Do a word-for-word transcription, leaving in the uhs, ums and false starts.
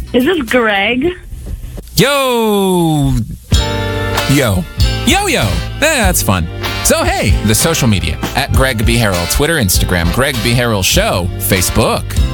Is this Greg? Yo. Yo. Yo, yo. Eh, that's fun. So, hey, the social media. At Greg B. Harrell, Twitter, Instagram, Greg B. Harrell Show, Facebook.